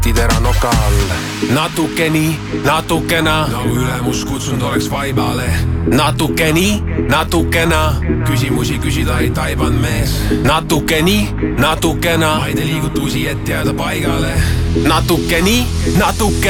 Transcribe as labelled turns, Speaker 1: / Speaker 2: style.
Speaker 1: tidera noka all. Natuke nii, natukena,
Speaker 2: nagu ülemus kutsunud oleks vaibale.
Speaker 1: natuke nii, natukena,
Speaker 2: küsimusi küsida ei taiban mees.
Speaker 1: natuke nii, natukena,
Speaker 2: ma ei tee liigutusi, et jääda paigale.
Speaker 1: natuke nii, natuke